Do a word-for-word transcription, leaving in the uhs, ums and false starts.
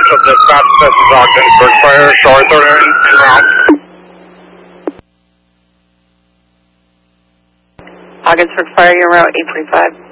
Central Dispatch, this is Ogdensburg Fire, shore thirty en route. Ogdensburg Fire, you're route eight three five.